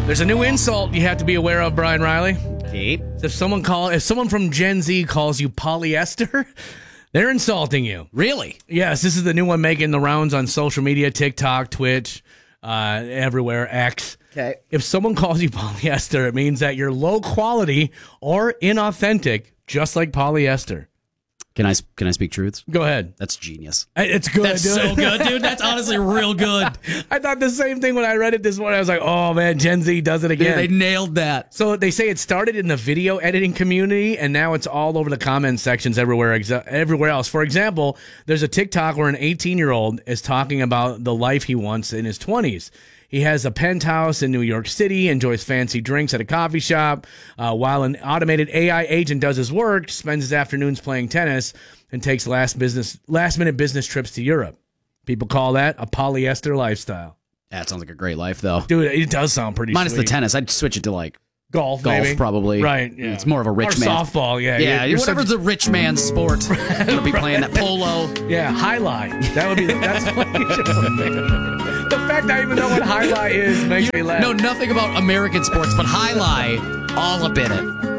There's a new insult you have to be aware of, Brian Riley. Keep. If someone from Gen Z calls you polyester, they're insulting you. Really? Yes, this is the new one making the rounds on social media, TikTok, Twitch, everywhere, X. Okay. If someone calls you polyester, it means that you're low quality or inauthentic, just like polyester. Can I speak truths? Go ahead. That's genius. It's good, That's dude. so good, dude. That's honestly real good. I thought the same thing when I read it this morning. I was like, oh, man, Gen Z does it again. Dude, they nailed that. So they say it started in the video editing community, and now it's all over the comment sections everywhere else. For example, there's a TikTok where an 18-year-old is talking about the life he wants in his 20s. He has a penthouse in New York City, enjoys fancy drinks at a coffee shop, while an automated AI agent does his work, spends his afternoons playing tennis, and takes last-minute business trips to Europe. People call that a polyester lifestyle. That sounds like a great life, though. Dude, it does sound pretty Minus sweet. the tennis. I'd switch it to, like, Golf, maybe. probably. Right, yeah. It's more of a rich or man. softball, yeah. Yeah, You're whatever's a rich man's sport. I'm going to be playing that polo. Yeah, highlight. That would be that's what you should play. The fact I even know what highlight is makes me laugh. Know nothing about American sports, but highlight all up in it.